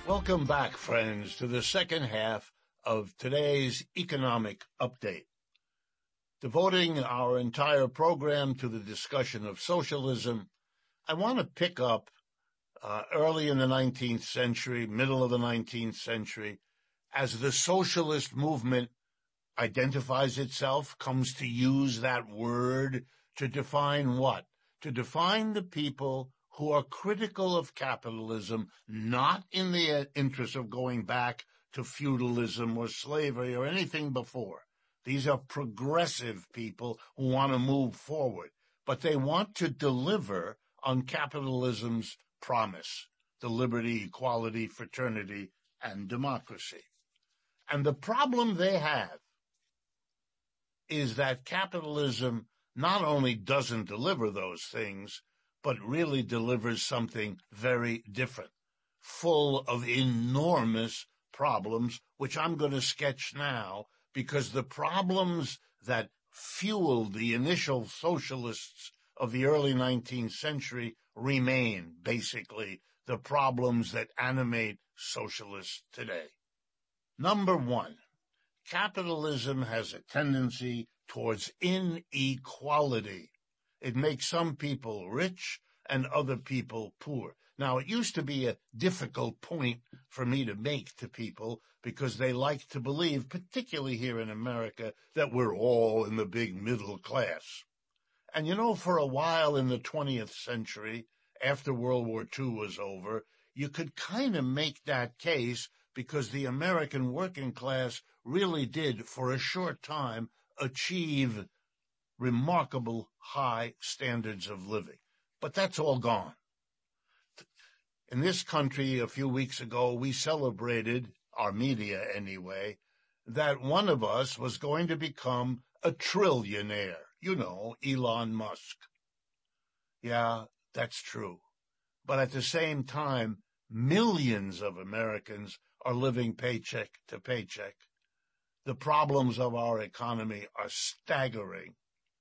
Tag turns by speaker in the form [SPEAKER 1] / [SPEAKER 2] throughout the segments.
[SPEAKER 1] Welcome back, friends, to the second half of today's economic update. Devoting our entire program to the discussion of socialism, I want to pick up early in the 19th century, middle of the 19th century, as the socialist movement identifies itself, comes to use that word to define what? To define the people who are critical of capitalism, not in the interest of going back to feudalism or slavery or anything before. These are progressive people who want to move forward, but they want to deliver on capitalism's promise, the liberty, equality, fraternity, and democracy. And the problem they have is that capitalism not only doesn't deliver those things, but really delivers something very different, full of enormous problems, which I'm going to sketch now, because the problems that fueled the initial socialists of the early 19th century remain, basically, the problems that animate socialists today. Number one, capitalism has a tendency towards inequality. It makes some people rich and other people poor. Now, it used to be a difficult point for me to make to people because they like to believe, particularly here in America, that we're all in the big middle class. And for a while in the 20th century, after World War II was over, you could kind of make that case because the American working class really did, for a short time, achieve remarkable high standards of living. But that's all gone. In this country, a few weeks ago, we celebrated, our media anyway, that one of us was going to become a trillionaire. Elon Musk. Yeah, that's true. But at the same time, millions of Americans are living paycheck to paycheck. The problems of our economy are staggering.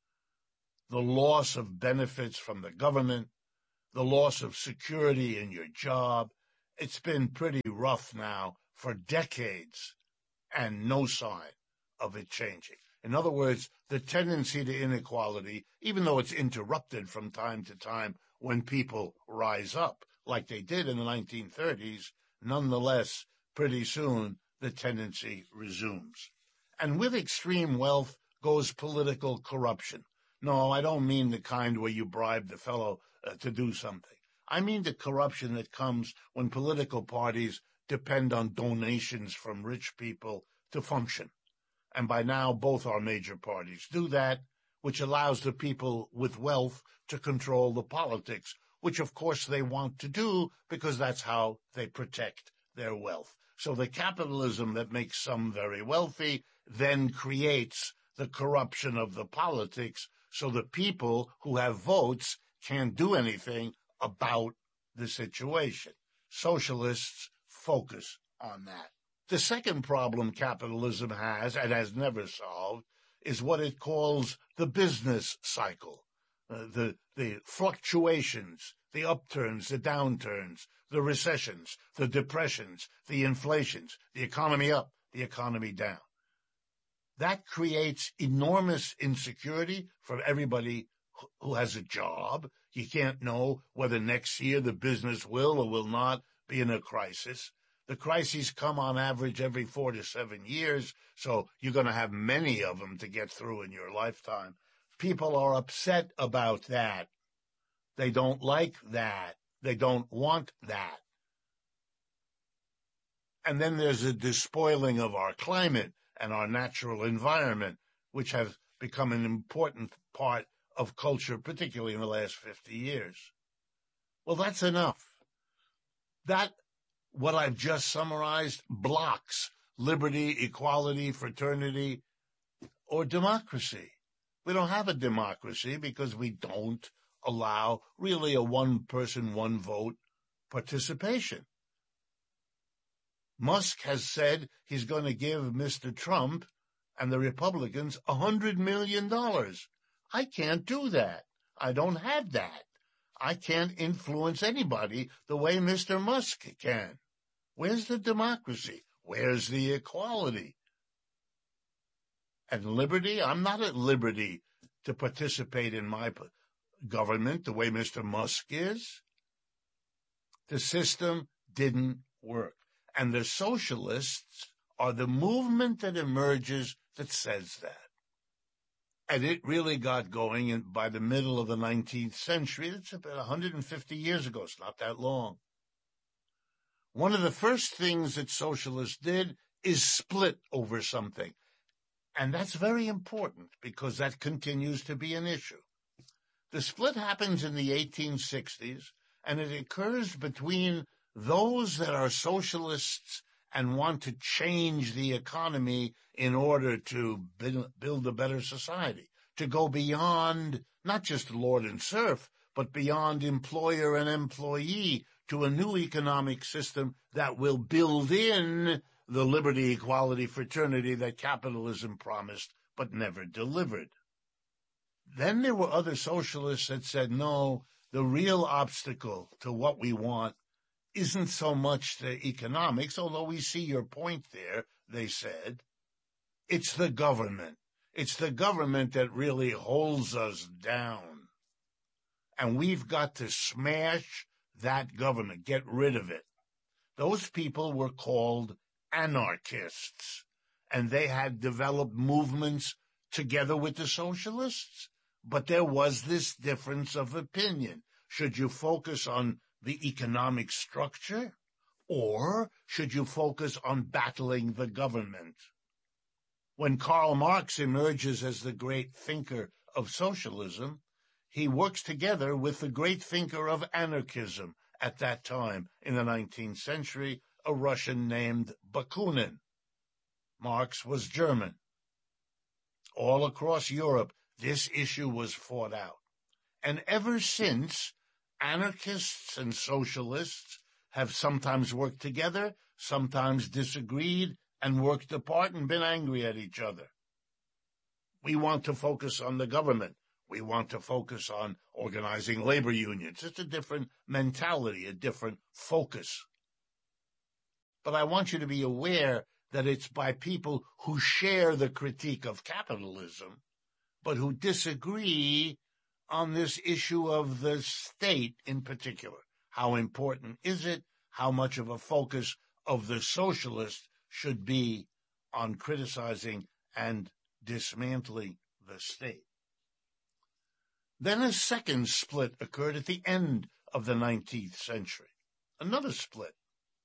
[SPEAKER 1] The loss of benefits from the government, the loss of security in your job. It's been pretty rough now for decades and no sign of it changing. In other words, the tendency to inequality, even though it's interrupted from time to time when people rise up, like they did in the 1930s, nonetheless, pretty soon the tendency resumes. And with extreme wealth goes political corruption. No, I don't mean the kind where you bribe the fellow to do something. I mean the corruption that comes when political parties depend on donations from rich people to function. And by now, both our major parties do that, which allows the people with wealth to control the politics, which of course they want to do because that's how they protect their wealth. So the capitalism that makes some very wealthy then creates the corruption of the politics, so the people who have votes can't do anything about the situation. Socialists focus on that. The second problem capitalism has, and has never solved, is what it calls the business cycle. The fluctuations, the upturns, the downturns, the recessions, the depressions, the inflations, the economy up, the economy down. That creates enormous insecurity for everybody who has a job. You can't know whether next year the business will or will not be in a crisis. The crises come on average every 4 to 7 years, so you're going to have many of them to get through in your lifetime. People are upset about that. They don't like that. They don't want that. And then there's a despoiling of our climate and our natural environment, which has become an important part of culture, particularly in the last 50 years. Well, that's enough. What I've just summarized, blocks liberty, equality, fraternity, or democracy. We don't have a democracy because we don't allow really a one-person, one-vote participation. Musk has said he's going to give Mr. Trump and the Republicans $100 million. I can't do that. I don't have that. I can't influence anybody the way Mr. Musk can. Where's the democracy? Where's the equality? And liberty? I'm not at liberty to participate in my government the way Mr. Musk is. The system didn't work. And the socialists are the movement that emerges that says that. And it really got going by the middle of the 19th century. It's about 150 years ago. It's not that long. One of the first things that socialists did is split over something. And that's very important because that continues to be an issue. The split happens in the 1860s, and it occurs between those that are socialists and want to change the economy in order to build a better society, to go beyond not just lord and serf, but beyond employer and employee to a new economic system that will build in the liberty, equality, fraternity that capitalism promised but never delivered. Then there were other socialists that said, no, the real obstacle to what we want isn't so much the economics, although we see your point there, they said. It's the government. It's the government that really holds us down. And we've got to smash that government, get rid of it. Those people were called anarchists, and they had developed movements together with the socialists. But there was this difference of opinion. Should you focus on the economic structure, or should you focus on battling the government? When Karl Marx emerges as the great thinker of socialism, he works together with the great thinker of anarchism at that time in the 19th century, a Russian named Bakunin. Marx was German. All across Europe, this issue was fought out. And ever since, anarchists and socialists have sometimes worked together, sometimes disagreed, and worked apart and been angry at each other. We want to focus on the government. We want to focus on organizing labor unions. It's a different mentality, a different focus. But I want you to be aware that it's by people who share the critique of capitalism, but who disagree on this issue of the state in particular. How important is it? How much of a focus of the socialists should be on criticizing and dismantling the state? Then a second split occurred at the end of the 19th century. Another split.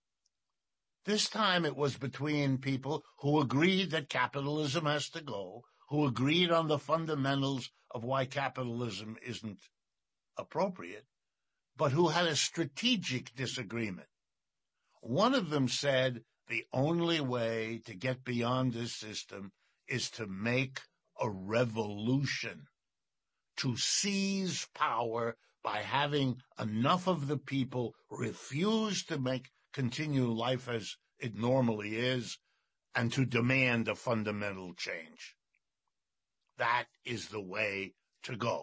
[SPEAKER 1] This time it was between people who agreed that capitalism has to go, who agreed on the fundamentals of why capitalism isn't appropriate, but who had a strategic disagreement. One of them said the only way to get beyond this system is to make a revolution, to seize power by having enough of the people refuse to continue life as it normally is and to demand a fundamental change. That is the way to go.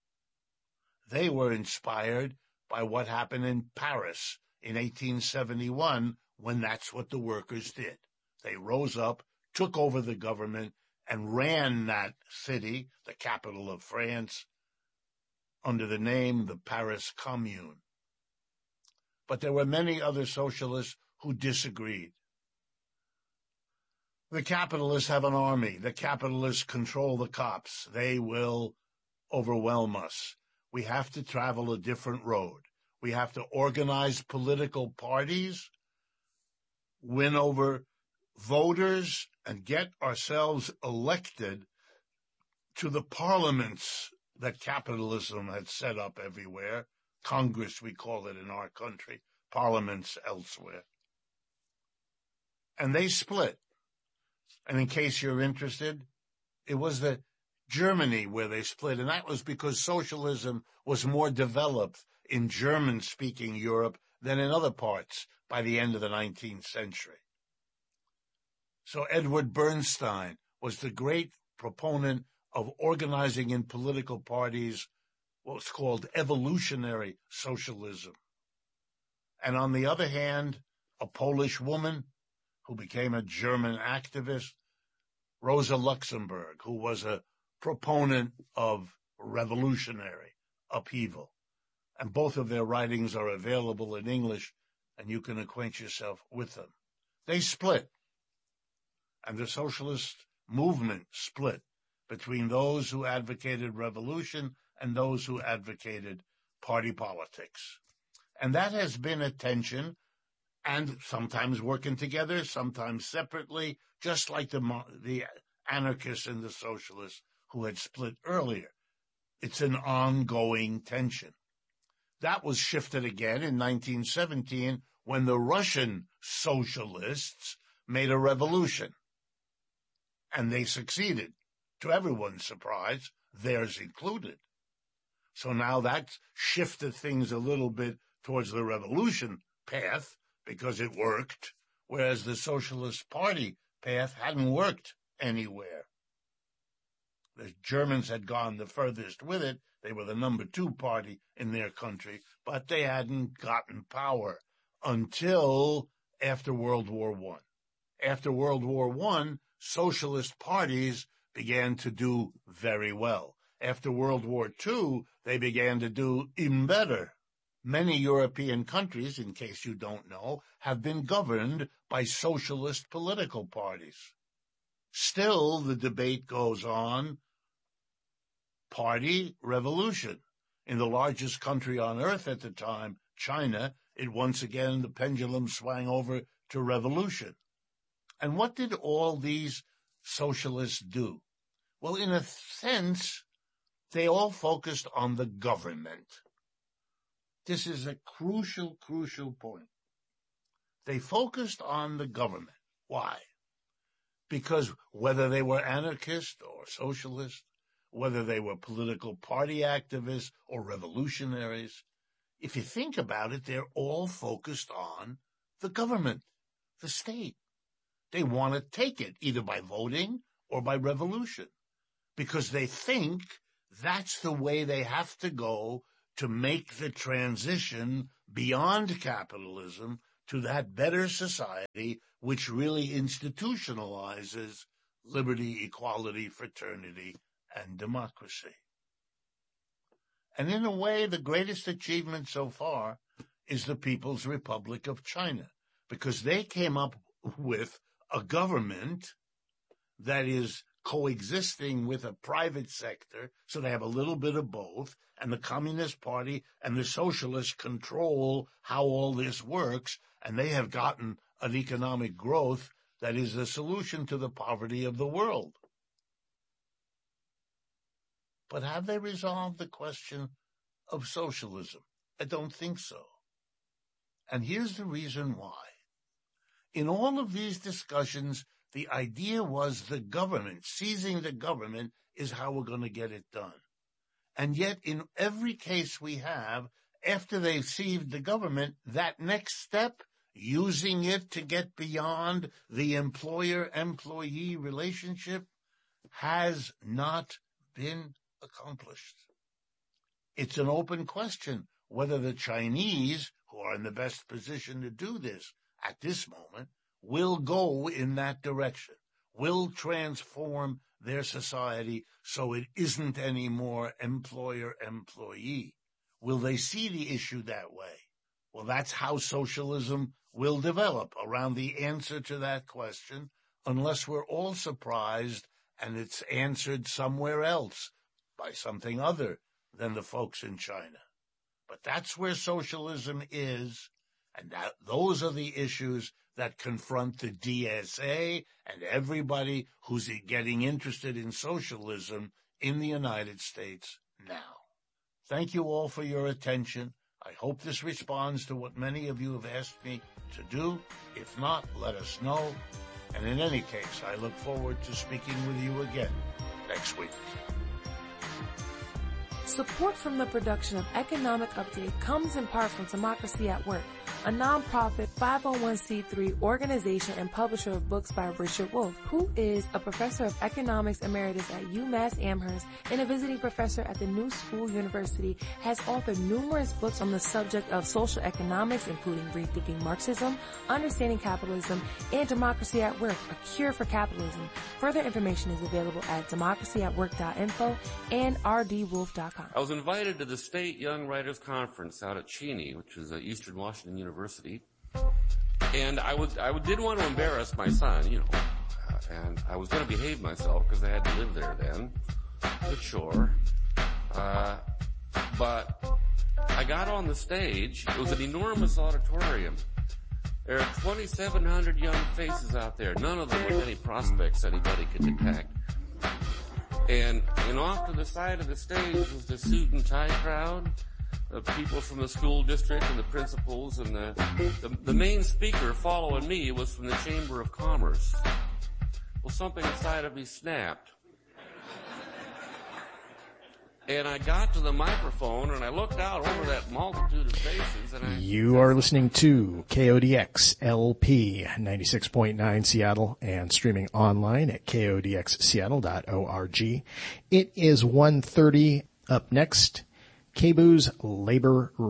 [SPEAKER 1] They were inspired by what happened in Paris in 1871 when that's what the workers did. They rose up, took over the government, and ran that city, the capital of France, under the name the Paris Commune. But there were many other socialists who disagreed. The capitalists have an army. The capitalists control the cops. They will overwhelm us. We have to travel a different road. We have to organize political parties, win over voters, and get ourselves elected to the parliaments that capitalism had set up everywhere. Congress, we call it in our country, parliaments elsewhere. And they split. And in case you're interested, it was Germany where they split, and that was because socialism was more developed in German-speaking Europe than in other parts by the end of the 19th century. So Edward Bernstein was the great proponent of organizing in political parties what's called evolutionary socialism. And on the other hand, a Polish woman who became a German activist, Rosa Luxemburg, who was a proponent of revolutionary upheaval. And both of their writings are available in English, and you can acquaint yourself with them. They split, and the socialist movement split between those who advocated revolution and those who advocated party politics. And that has been a tension, and sometimes working together, sometimes separately, just like the anarchists and the socialists who had split earlier. It's an ongoing tension. That was shifted again in 1917 when the Russian socialists made a revolution. And they succeeded, to everyone's surprise, theirs included. So now that's shifted things a little bit towards the revolution path because it worked, whereas the Socialist Party path hadn't worked anywhere. The Germans had gone the furthest with it. They were the number 2 party in their country, but they hadn't gotten power until after World War I. After World War I, socialist parties began to do very well. After World War II, they began to do even better. Many European countries, in case you don't know, have been governed by socialist political parties. Still, the debate goes on. Party revolution. In the largest country on earth at the time, China, it once again, the pendulum swung over to revolution. And what did all these socialists do? Well, in a sense, they all focused on the government. This is a crucial point. They focused on the government. Why? Because whether they were anarchists or socialists, whether they were political party activists or revolutionaries, if you think about it, they're all focused on the government, the state. They want to take it either by voting or by revolution because they think that's the way they have to go to make the transition beyond capitalism to that better society which really institutionalizes liberty, equality, fraternity, and democracy. And in a way, the greatest achievement so far is the People's Republic of China, because they came up with a government that is coexisting with a private sector, so they have a little bit of both, and the Communist Party and the Socialists control how all this works, and they have gotten an economic growth that is the solution to the poverty of the world. But have they resolved the question of socialism? I don't think so. And here's the reason why. In all of these discussions, the idea was the government, seizing the government is how we're going to get it done. And yet, in every case we have, after they've seized the government, that next step, using it to get beyond the employer-employee relationship, has not been accomplished. It's an open question whether the Chinese, who are in the best position to do this at this moment, will go in that direction, will transform their society so it isn't anymore employer-employee. Will they see the issue that way? Well, that's how socialism will develop, around the answer to that question, unless we're all surprised and it's answered somewhere else by something other than the folks in China. But that's where socialism is, and those are the issues that confront the DSA and everybody who's getting interested in socialism in the United States now. Thank you all for your attention. I hope this responds to what many of you have asked me to do. If not, let us know. And in any case, I look forward to speaking with you again next week.
[SPEAKER 2] Support from the production of Economic Update comes in part from Democracy at Work, a nonprofit 501c3 organization and publisher of books by Richard Wolff, who is a professor of economics emeritus at UMass Amherst and a visiting professor at the New School University, has authored numerous books on the subject of social economics, including Rethinking Marxism, Understanding Capitalism, and Democracy at Work, A Cure for Capitalism. Further information is available at democracyatwork.info and rdwolf.com.
[SPEAKER 3] I was invited to the State Young Writers Conference out at Cheney, which is at Eastern Washington University, and I didn't want to embarrass my son, and I was going to behave myself because I had to live there then, but sure. But I got on the stage. It was an enormous auditorium. There are 2,700 young faces out there, none of them with any prospects anybody could detect. And off to the side of the stage was the suit and tie crowd, the people from the school district and the principals, and the main speaker following me was from the Chamber of Commerce. Well, something inside of me snapped. And I got to the microphone and I looked out over that multitude of faces and
[SPEAKER 4] You are listening to KODX LP 96.9 Seattle and streaming online at kodxseattle.org. It is 1:30. Up next, KBOO's Labor